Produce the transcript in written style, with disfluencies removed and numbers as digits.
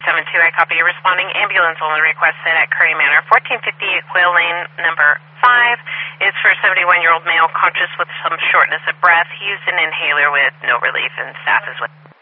7-2, I copy you responding. Ambulance only requested at Curry Manor, 1458 Quail Lane, number 5. Is for a 71-year-old male conscious with some shortness of breath. He used an inhaler with no relief, and staff is with